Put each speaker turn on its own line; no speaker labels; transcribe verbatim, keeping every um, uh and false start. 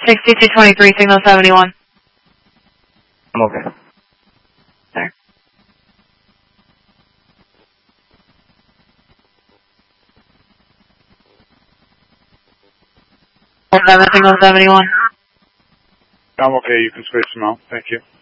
sixty-two twenty-three, signal seventy-one.
I'm okay.
Sorry. Seven, signal seventy-one.
I'm okay. You can switch now. Thank you.